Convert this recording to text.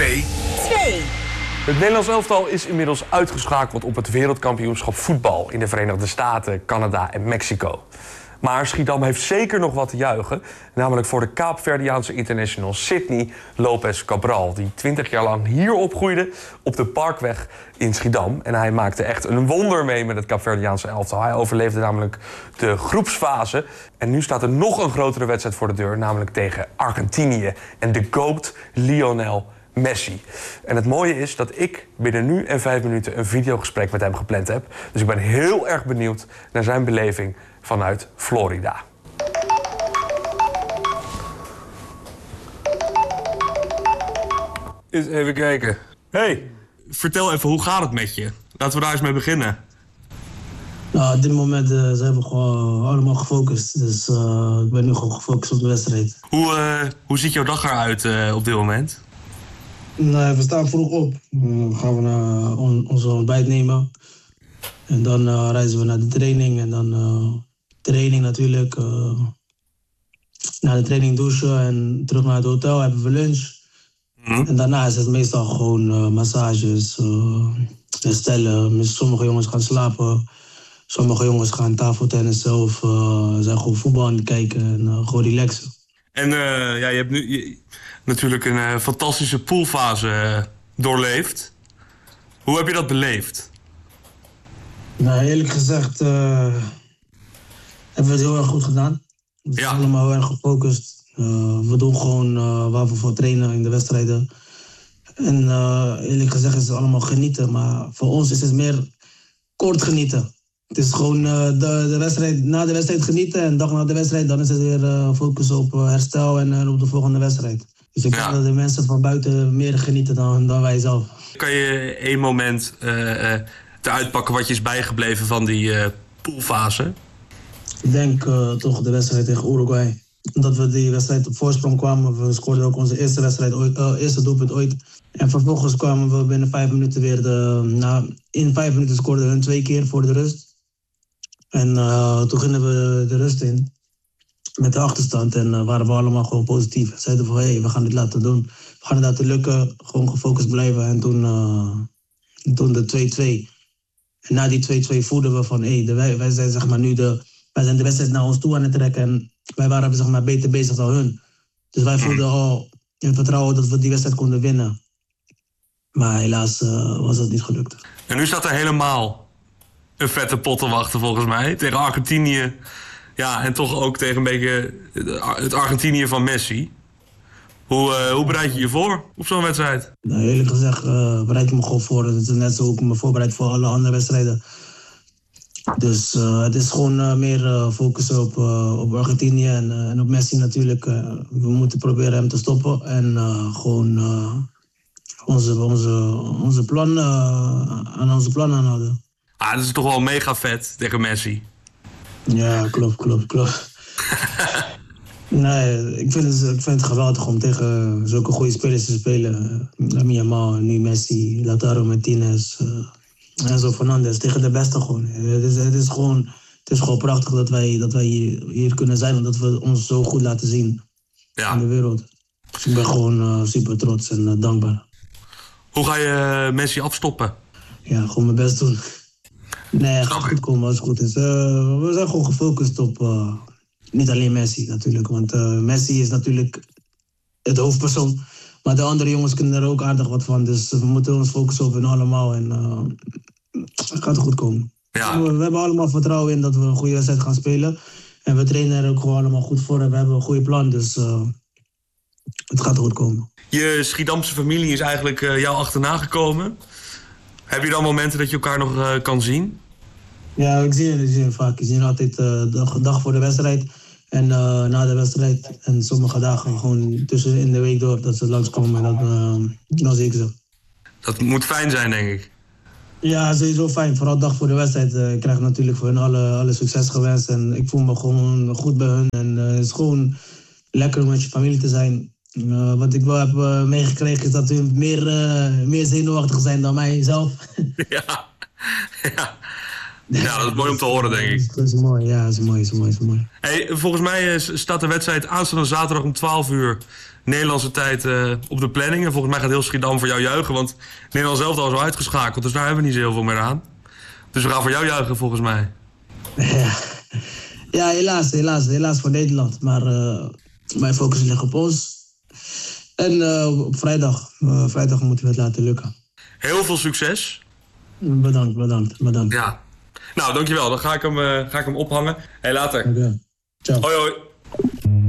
2. Het Nederlands elftal is inmiddels uitgeschakeld op het wereldkampioenschap voetbal in de Verenigde Staten, Canada en Mexico. Maar Schiedam heeft zeker nog wat te juichen, namelijk voor de Kaapverdiaanse international Sydney Lopez Cabral, die 20 jaar lang hier opgroeide op de Parkweg in Schiedam. En hij maakte echt een wonder mee met het Kaapverdiaanse elftal. Hij overleefde namelijk de groepsfase. En nu staat er nog een grotere wedstrijd voor de deur, namelijk tegen Argentinië en de GOAT Lionel Messi. En het mooie is dat ik binnen nu en 5 minuten een videogesprek met hem gepland heb. Dus ik ben heel erg benieuwd naar zijn beleving vanuit Florida. Eens even kijken. Hey, vertel even, hoe gaat het met je? Laten we daar eens mee beginnen. Nou, op dit moment zijn we gewoon allemaal gefocust. Dus ik ben nu gewoon gefocust op de wedstrijd. Hoe ziet jouw dag eruit op dit moment? Nee, we staan vroeg op. Dan gaan we naar onze ontbijt nemen. En dan reizen we naar de training. En dan training natuurlijk. Na de training douchen en terug naar het hotel hebben we lunch. En daarna is het meestal gewoon massages, herstellen. Sommige jongens gaan slapen. Sommige jongens gaan tafeltennissen of zijn gewoon voetbal aan het kijken en gewoon relaxen. En je hebt nu natuurlijk een fantastische poolfase doorleefd. Hoe heb je dat beleefd? Nou, eerlijk gezegd hebben we het heel erg goed gedaan. We zijn allemaal heel erg gefocust. We doen gewoon waar we voor trainen in de wedstrijden. En eerlijk gezegd is het allemaal genieten. Maar voor ons is het meer kort genieten. Het is gewoon de wedstrijd, na de wedstrijd genieten en dag na de wedstrijd, dan is het weer focus op herstel en op de volgende wedstrijd. Dus ik denk dat de mensen van buiten meer genieten dan wij zelf. Kan je één moment eruit pakken wat je is bijgebleven van die poolfase? Ik denk toch de wedstrijd tegen Uruguay. Omdat we die wedstrijd op voorsprong kwamen. We scoorden ook onze eerste wedstrijd ooit, eerste doelpunt ooit. En vervolgens kwamen we binnen 5 minuten weer in 5 minuten scoorden we hun 2 keer voor de rust. En toen gingen we de rust in met de achterstand en waren we allemaal gewoon positief. We zeiden van, we gaan dit laten doen. We gaan het laten lukken, gewoon gefocust blijven. En toen de 2-2. En na die 2-2 voelden we van, wij zijn zeg maar nu wij zijn de wedstrijd naar ons toe aan het trekken. En wij waren zeg maar beter bezig dan hun. Dus wij voelden al in vertrouwen dat we die wedstrijd konden winnen. Maar helaas was dat niet gelukt. En nu staat er helemaal een vette pot te wachten volgens mij. Tegen Argentinië. Ja, en toch ook tegen een beetje het Argentinië van Messi. Hoe bereid je je voor op zo'n wedstrijd? Nou, eerlijk gezegd bereid ik me gewoon voor. Het is net zo hoe ik me voorbereid voor alle andere wedstrijden. Dus het is gewoon meer focussen op Argentinië en op Messi natuurlijk. We moeten proberen hem te stoppen en gewoon onze plan aanhouden. Dat is toch wel mega vet tegen Messi. Ja, klopt. Nee, ik vind het geweldig om tegen zulke goede spelers te spelen. Lamine Yamal, nu Messi, Lautaro Martinez, Enzo Fernandez. Tegen de beste gewoon. Het is gewoon prachtig dat wij hier kunnen zijn. Omdat we ons zo goed laten zien in de wereld. Dus ik ben gewoon super trots en dankbaar. Hoe ga je Messi afstoppen? Ja, gewoon mijn best doen. Nee, het gaat goed komen als het goed is. We zijn gewoon gefocust op niet alleen Messi natuurlijk. Want Messi is natuurlijk het hoofdpersoon. Maar de andere jongens kunnen er ook aardig wat van. Dus we moeten ons focussen op hen allemaal. En het gaat goed komen. Ja. We hebben allemaal vertrouwen in dat we een goede wedstrijd gaan spelen. En we trainen er ook gewoon allemaal goed voor. En we hebben een goede plan. Dus het gaat goed komen. Je Schiedamse familie is eigenlijk jou achterna gekomen. Heb je dan momenten dat je elkaar nog kan zien? Ja, ik zie je vaak. Ik zie altijd de dag voor de wedstrijd en na de wedstrijd. En sommige dagen gewoon tussen in de week door dat ze langskomen en dan zie ik ze. Dat moet fijn zijn, denk ik. Ja, sowieso fijn. Vooral de dag voor de wedstrijd. Ik krijg natuurlijk voor hun alle succes gewenst. En ik voel me gewoon goed bij hun. En het is gewoon lekker om met je familie te zijn. Wat ik wel heb meegekregen is dat hun meer zenuwachtig zijn dan mijzelf. Ja, dat is mooi om te horen, denk ik. Dat is mooi, ja, dat is mooi. Hey, volgens mij staat de wedstrijd aanstaande zaterdag om 12 uur Nederlandse tijd op de planning. En volgens mij gaat heel Schiedam voor jou juichen. Want Nederland zelf al is al uitgeschakeld. Dus daar hebben we niet zo heel veel meer aan. Dus we gaan voor jou juichen volgens mij. Ja, helaas voor Nederland. Maar mijn focus ligt op ons. En op vrijdag moeten we het laten lukken. Heel veel succes. Bedankt. Ja. Nou, dankjewel. Dan ga ik hem ophangen. Later. Okay. Ciao. Hoi.